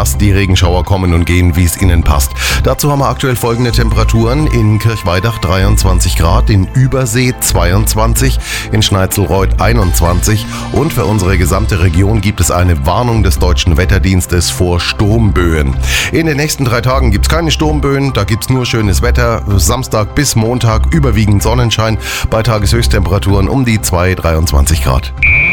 Lasst die Regenschauer kommen und gehen, wie es Ihnen passt. Dazu haben wir aktuell folgende Temperaturen: in Kirchweidach 23 Grad, in Übersee 22, in Schneizelreuth 21 und für unsere gesamte Region gibt es eine Warnung des Deutschen Wetterdienstes vor Sturmböen. In den nächsten 3 Tagen gibt es keine Sturmböen, da gibt es nur schönes Wetter. Samstag bis Montag überwiegend Sonnenschein bei Tageshöchsttemperaturen um die 23 Grad.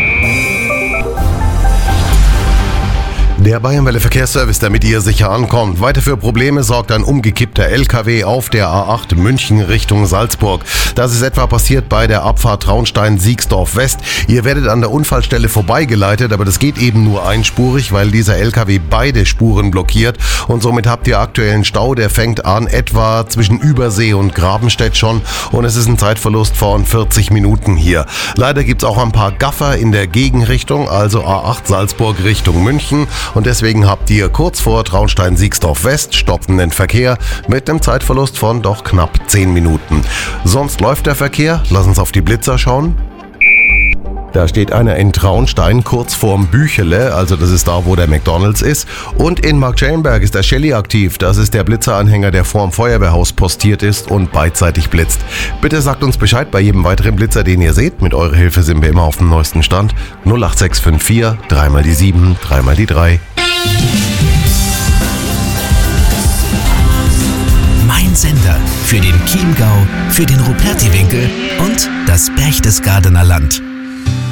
Der Bayernwelle Verkehrsservice, damit ihr sicher ankommt. Weiter für Probleme sorgt ein umgekippter LKW auf der A8 München Richtung Salzburg. Das ist etwa passiert bei der Abfahrt Traunstein-Siegsdorf West. Ihr werdet an der Unfallstelle vorbeigeleitet, aber das geht eben nur einspurig, weil dieser LKW beide Spuren blockiert und somit habt ihr aktuellen Stau. Der fängt an etwa zwischen Übersee und Grabenstedt schon und es ist ein Zeitverlust von 40 Minuten hier. Leider gibt's auch ein paar Gaffer in der Gegenrichtung, also A8 Salzburg Richtung München. Und deswegen habt ihr kurz vor Traunstein-Siegsdorf West stoppenden Verkehr mit einem Zeitverlust von doch knapp 10 Minuten. Sonst läuft der Verkehr. Lass uns auf die Blitzer schauen. Da steht einer in Traunstein kurz vorm Büchele, also das ist da, wo der McDonald's ist. Und in Marktschellenberg ist der Shelly aktiv. Das ist der Blitzeranhänger, der vorm Feuerwehrhaus postiert ist und beidseitig blitzt. Bitte sagt uns Bescheid bei jedem weiteren Blitzer, den ihr seht. Mit eurer Hilfe sind wir immer auf dem neuesten Stand. 08654 3 mal die 7, 3 mal die 3. Mein Sender für den Chiemgau, für den Rupertiwinkel und das Berchtesgadener Land.